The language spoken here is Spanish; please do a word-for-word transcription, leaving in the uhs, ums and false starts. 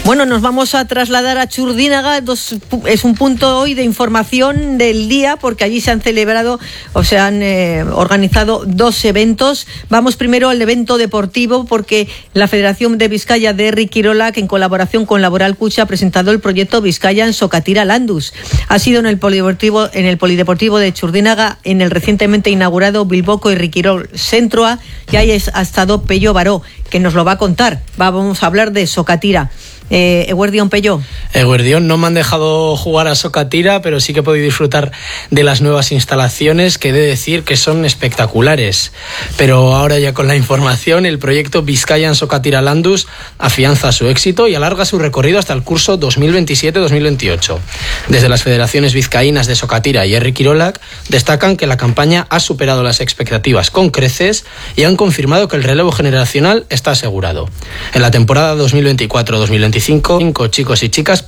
Bueno, nos vamos a trasladar a Txurdinaga. Dos, es un punto hoy de información del día porque allí se han celebrado o se han eh, organizado dos eventos. Vamos primero al evento deportivo porque la Federación de Vizcaya de Herri Kirolak, en colaboración con Laboral Kutxa, ha presentado el proyecto Vizcaya en Sokatira Landuz. Ha sido en el polideportivo, en el polideportivo de Txurdinaga, en el recientemente inaugurado Bilboko Herri Kirol Zentroa, y ahí ha estado Pello Baró, que nos lo va a contar. Vamos a hablar de Sokatira. Eh, Eguerdión, Pello. Eguerdión, no me han dejado jugar a Sokatira, pero sí que he podido disfrutar de las nuevas instalaciones, que he de decir que son espectaculares. Pero ahora ya con la información, el proyecto Vizcaya en Sokatira Landuz afianza su éxito y alarga su recorrido hasta el curso dos mil veintisiete dos mil veintiocho. Desde las federaciones vizcaínas de Sokatira y Herri Kirolak destacan que la campaña ha superado las expectativas con creces y han confirmado que el relevo generacional está asegurado. En la temporada dos mil veinticuatro dos mil veinticinco, cinco chicos y chicas